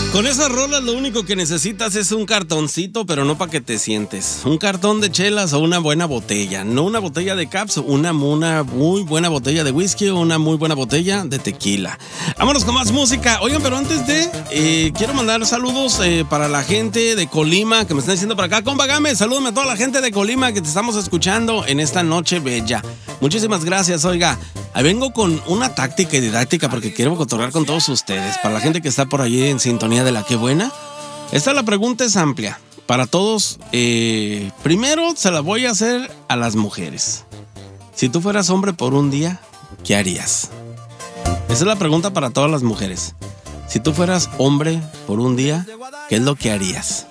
Con esas rolas lo único que necesitas es un cartoncito, pero no para que te sientes. Un cartón de chelas o una buena botella. No una botella de caps, una muy buena botella de whisky o una muy buena botella de tequila. Vámonos con más música. Oigan, pero antes de, quiero mandar saludos para la gente de Colima que me están diciendo por acá. Compa Gámez, salúdame a toda la gente de Colima que te estamos escuchando en esta noche bella. Muchísimas gracias, oiga. Ahí vengo con una táctica y didáctica porque quiero cotorrear con todos ustedes. Para la gente que está por allí en sintonía de La Qué Buena. La pregunta es amplia. Para todos, primero se la voy a hacer a las mujeres. Si tú fueras hombre por un día, ¿qué harías? Esa es la pregunta para todas las mujeres. Si tú fueras hombre por un día, ¿qué es lo que harías?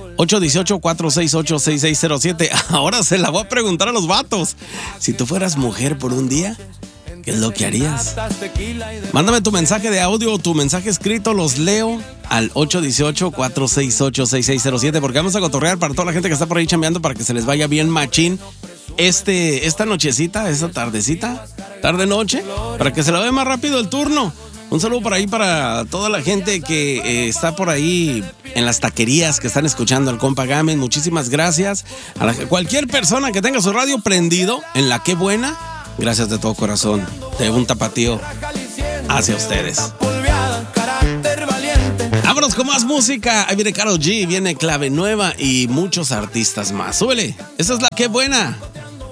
818-468-6607. Ahora se la voy a preguntar a los vatos. Si tú fueras mujer por un día, ¿qué es lo que harías? Mándame tu mensaje de audio o tu mensaje escrito, los leo al 818-468-6607 porque vamos a cotorrear para toda la gente que está por ahí chambeando para que se les vaya bien machín esta nochecita, esta tardecita, tarde-noche, para que se la vea más rápido el turno. Un saludo por ahí para toda la gente que está por ahí en las taquerías que están escuchando al compa Gámez. Muchísimas gracias. A cualquier persona que tenga su radio prendido en La Qué Buena, gracias de todo corazón. De un tapatío hacia ustedes. Vámonos con más música. Ahí viene Karol G, viene Clave Nueva y muchos artistas más. Súbele. Esa es La Qué Buena.